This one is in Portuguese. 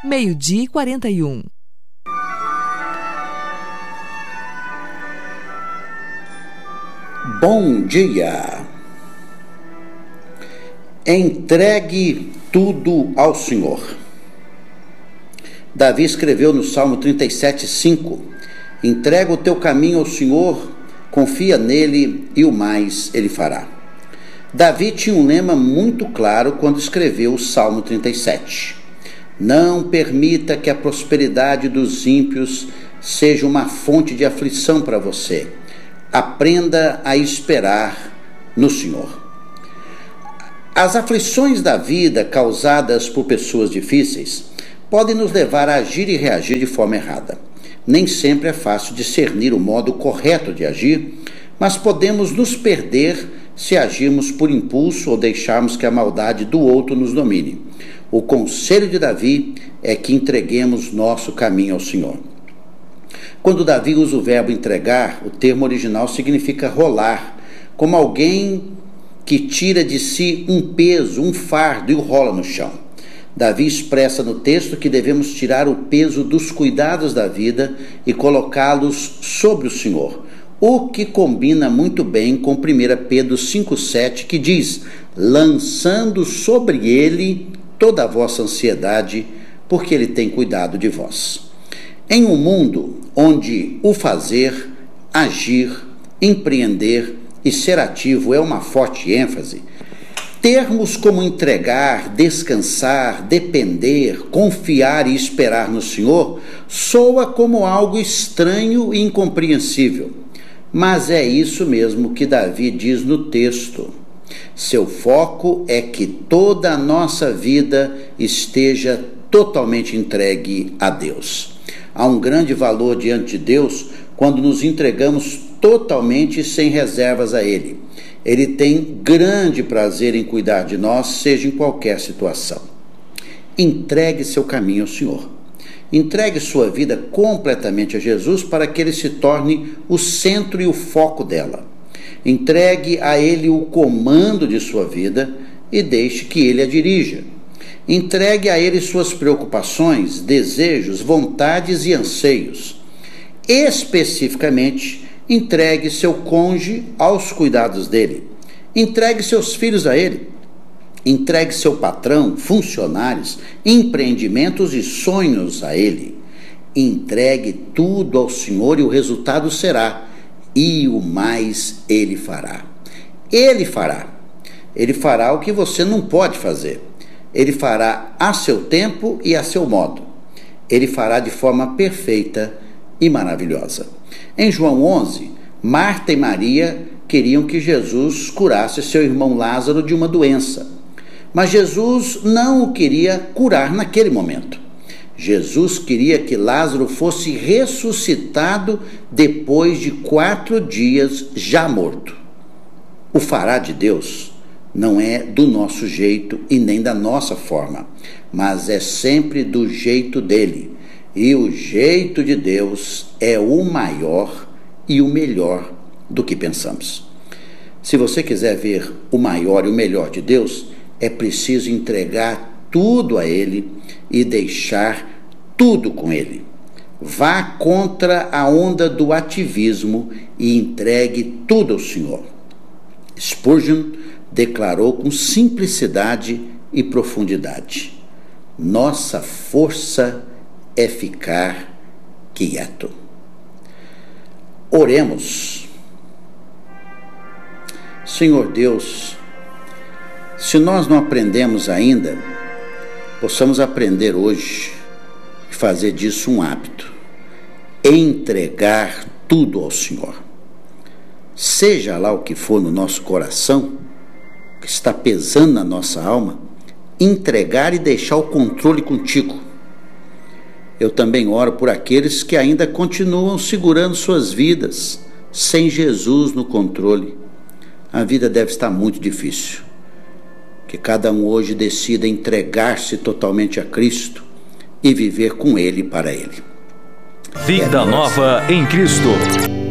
12:41. Bom dia. Entregue tudo ao Senhor. Davi escreveu no Salmo 37:5: entrega o teu caminho ao Senhor, confia nele e o mais ele fará. Davi tinha um lema muito claro quando escreveu o Salmo 37. Não permita que a prosperidade dos ímpios seja uma fonte de aflição para você. Aprenda a esperar no Senhor. As aflições da vida causadas por pessoas difíceis podem nos levar a agir e reagir de forma errada. Nem sempre é fácil discernir o modo correto de agir, mas podemos nos perder se agirmos por impulso ou deixarmos que a maldade do outro nos domine. O conselho de Davi é que entreguemos nosso caminho ao Senhor. Quando Davi usa o verbo entregar, o termo original significa rolar, como alguém que tira de si um peso, um fardo e o rola no chão. Davi expressa no texto que devemos tirar o peso dos cuidados da vida e colocá-los sobre o Senhor, o que combina muito bem com 1 Pedro 5,7, que diz: lançando sobre ele toda a vossa ansiedade, porque ele tem cuidado de vós. Em um mundo onde o fazer, agir, empreender e ser ativo é uma forte ênfase, termos como entregar, descansar, depender, confiar e esperar no Senhor soa como algo estranho e incompreensível. Mas é isso mesmo que Davi diz no texto. Seu foco é que toda a nossa vida esteja totalmente entregue a Deus. Há um grande valor diante de Deus quando nos entregamos totalmente sem reservas a Ele. Ele tem grande prazer em cuidar de nós, seja em qualquer situação. Entregue seu caminho ao Senhor. Entregue sua vida completamente a Jesus para que Ele se torne o centro e o foco dela. Entregue a Ele o comando de sua vida e deixe que Ele a dirija. Entregue a Ele suas preocupações, desejos, vontades e anseios. Especificamente, entregue seu cônjuge aos cuidados dele. Entregue seus filhos a Ele. Entregue seu patrão, funcionários, empreendimentos e sonhos a Ele. Entregue tudo ao Senhor e o resultado será: e o mais Ele fará. Ele fará. Ele fará o que você não pode fazer. Ele fará a seu tempo e a seu modo. Ele fará de forma perfeita e maravilhosa. Em João 11, Marta e Maria queriam que Jesus curasse seu irmão Lázaro de uma doença. Mas Jesus não o queria curar naquele momento. Jesus queria que Lázaro fosse ressuscitado depois de 4 dias já morto. O fará de Deus não é do nosso jeito e nem da nossa forma, mas é sempre do jeito dele. E o jeito de Deus é o maior e o melhor do que pensamos. Se você quiser ver o maior e o melhor de Deus, é preciso entregar tudo a Ele e deixar tudo com Ele. Vá contra a onda do ativismo e entregue tudo ao Senhor. Spurgeon declarou com simplicidade e profundidade: nossa força é ficar quieto. Oremos. Senhor Deus, se nós não aprendemos ainda, possamos aprender hoje e fazer disso um hábito. Entregar tudo ao Senhor. Seja lá o que for no nosso coração, que está pesando na nossa alma, entregar e deixar o controle contigo. Eu também oro por aqueles que ainda continuam segurando suas vidas, sem Jesus no controle. A vida deve estar muito difícil. Que cada um hoje decida entregar-se totalmente a Cristo e viver com Ele e para Ele. Vida nova em Cristo.